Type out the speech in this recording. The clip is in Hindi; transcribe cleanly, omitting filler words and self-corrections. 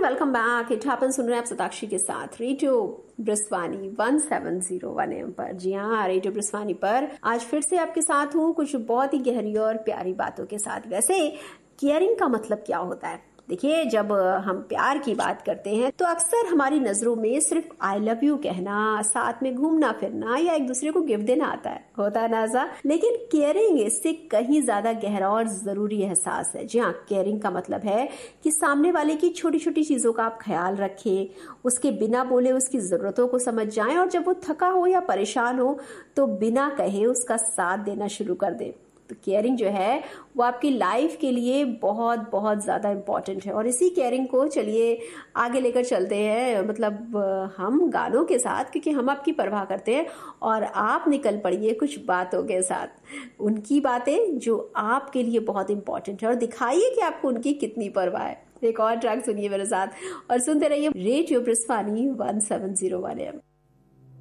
Welcome back. इट हैपन सुन रहे हैं आप सताक्षी के साथ रेडियो ब्रिस्वानी 1701 AM पर। जी हाँ, रेडियो ब्रिस्वानी पर आज फिर से आपके साथ हूँ कुछ बहुत ही गहरी और प्यारी बातों के साथ। वैसे केयरिंग का मतलब क्या होता है? देखिए, जब हम प्यार की बात करते हैं तो अक्सर हमारी नजरों में सिर्फ आई लव यू कहना, साथ में घूमना फिरना या एक दूसरे को गिफ्ट देना होता है ना ऐसा। लेकिन केयरिंग इससे कहीं ज्यादा गहरा और जरूरी एहसास है। जी हाँ, केयरिंग का मतलब है कि सामने वाले की छोटी छोटी चीजों का आप ख्याल रखें, उसके बिना बोले उसकी जरूरतों को समझ जाएं और जब वो थका हो या परेशान हो तो बिना कहे उसका साथ देना शुरू कर दें। तो केयरिंग जो है वो आपकी लाइफ के लिए बहुत बहुत ज्यादा इम्पोर्टेंट है। और इसी केयरिंग को चलिए आगे लेकर चलते हैं, मतलब हम गानों के साथ, क्योंकि हम आपकी परवाह करते हैं और आप निकल पड़िए कुछ बातों के साथ, उनकी बातें जो आपके लिए बहुत इम्पोर्टेंट है, और दिखाइए कि आपको उनकी कितनी परवाह है। एक और ट्रैक सुनिए मेरे साथ और सुनते रहिए रेडियो ब्रिस्वानी 1701 AM।